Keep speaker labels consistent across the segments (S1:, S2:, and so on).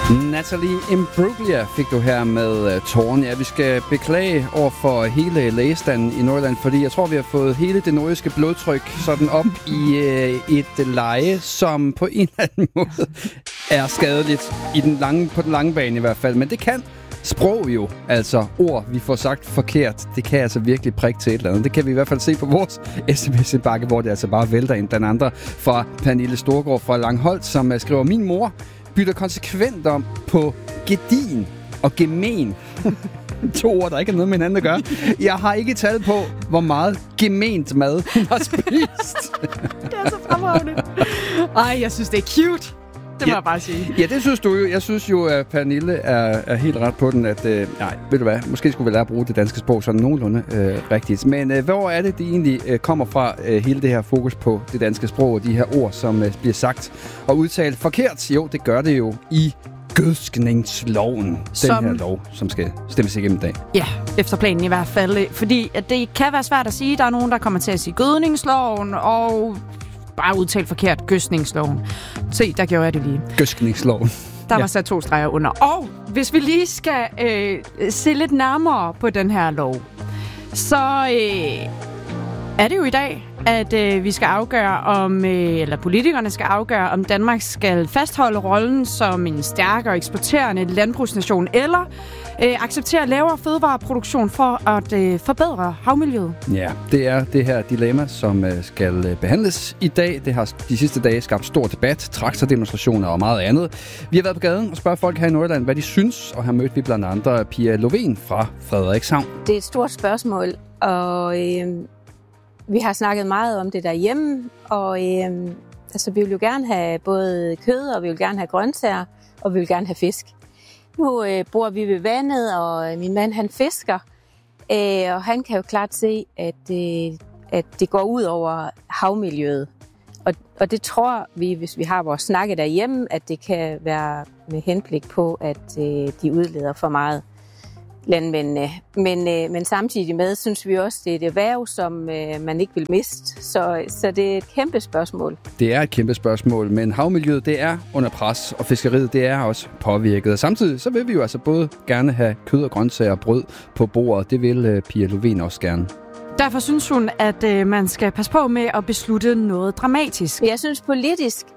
S1: Natalie Imbruglia fik du her med Tårn. Ja, vi skal beklage over for hele lægestanden i Nordjylland, fordi jeg tror, vi har fået hele det nordiske blodtryk sådan op i et leje, som på en eller anden måde er skadeligt på den lange bane i hvert fald. Men det kan sprog jo, altså ord, vi får sagt forkert, det kan altså virkelig prikke til et eller andet. Det kan vi i hvert fald se på vores sms-bakke, hvor det altså bare vælter ind. Den andre fra Pernille Storgård fra Langholt, som skriver, min mor bytter konsekvent om på gedin og gemen. 2 ord, der ikke har noget med hinanden at gøre. Jeg har ikke tal på, hvor meget gement mad hun har spist.
S2: Det er så fremragende. Ej, jeg synes, det er cute. Det må jeg bare sige.
S1: Ja, det synes du jo. Jeg synes jo, at Pernille er helt ret på den, at nej, ved du hvad, måske skulle vi lære at bruge det danske sprog sådan nogenlunde rigtigt. Men hvor er det egentlig kommer fra, hele det her fokus på det danske sprog og de her ord, som bliver sagt og udtalt forkert? Jo, det gør det jo i gødskningsloven. Den her lov, som skal stemmes igennem i dag.
S2: Ja, efter planen i hvert fald. Fordi at det kan være svært at sige. Der er nogen, der kommer til at sige gødningsloven og bare udtalt forkert gødskningsloven. Se, der gjorde jeg det lige.
S1: Gødskningsloven.
S2: Der var sat 2 streger under. Og hvis vi lige skal se lidt nærmere på den her lov, så er det jo i dag, at vi skal afgøre eller politikerne skal afgøre, om Danmark skal fastholde rollen som en stærk og eksporterende landbrugsnation, eller acceptere lavere fødevareproduktion for at forbedre havmiljøet.
S1: Ja, det er det her dilemma, som skal behandles i dag. Det har de sidste dage skabt stor debat, traktordemonstrationer og meget andet. Vi har været på gaden og spørger folk her i Nordjylland, hvad de synes, og her mødte vi blandt andre Pia Lovén fra Frederikshavn.
S3: Det er et stort spørgsmål, og vi har snakket meget om det derhjemme, og vi vil jo gerne have både kød, og vi vil gerne have grøntsager, og vi vil gerne have fisk. Nu bor vi ved vandet, og min mand han fisker, og han kan jo klart se, at det går ud over havmiljøet. Og det tror vi, hvis vi har vores snakke derhjemme, at det kan være med henblik på, at de udleder for meget, landmændene. Men samtidig med, synes vi også, det er et erhverv, som man ikke vil miste. Så det er et kæmpe spørgsmål.
S1: Det er et kæmpe spørgsmål, men havmiljøet, det er under pres, og fiskeriet, det er også påvirket. Og samtidig, så vil vi jo altså både gerne have kød og grøntsager og brød på bordet. Det vil Pia Lovén også gerne.
S2: Derfor synes hun, at man skal passe på med at beslutte noget dramatisk.
S3: Jeg synes politisk,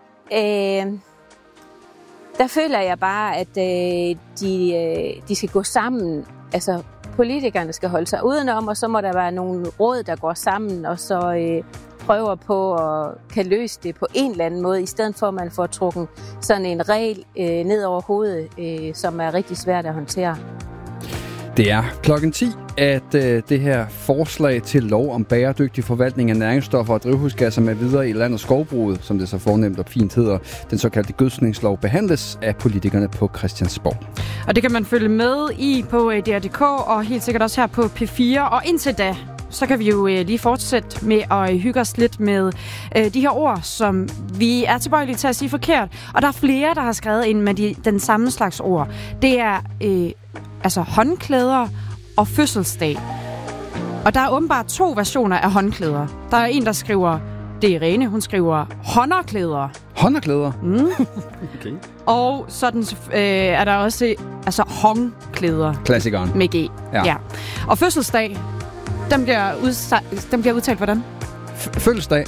S3: der føler jeg bare, at de skal gå sammen. Altså, politikerne skal holde sig udenom, og så må der være nogle råd, der går sammen, og så prøver på at kan løse det på en eller anden måde, i stedet for, at man får trukket sådan en regel ned over hovedet, som er rigtig svært at håndtere.
S1: Det er 10:00, at det her forslag til lov om bæredygtig forvaltning af næringsstoffer og drivhusgasser med videre i land- og skovbruget, som det så fornemt og fint hedder, den såkaldte gødskningslov, behandles af politikerne på Christiansborg. Og
S2: det kan man følge med i på DR.dk og helt sikkert også her på P4. Og indtil da, så kan vi jo lige fortsætte med at hygge os lidt med de her ord, som vi er tilbøjelige til at sige forkert. Og der er flere, der har skrevet ind med den samme slags ord. Det er håndklæder og fødselsdag. Og der er åbenbart 2 versioner af håndklæder. Der er en, der skriver, det er Irene, hun skriver håndklæder.
S1: Håndklæder?
S2: Mm. Okay. Og sådan er der også håndklæder.
S1: Klassikeren.
S2: Med G. Ja. Og fødselsdag, den bliver udtalt hvordan?
S1: Fødselsdag.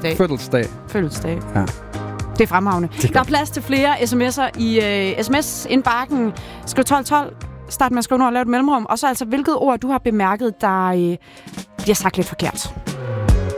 S2: Ja. Det er fremragende. Der er plads til flere sms'er i sms-indbakken. Skriv 1212. Start med at skrive noget og lave et mellemrum. Og så altså, hvilket ord du har bemærket, der bliver sagt lidt forkert.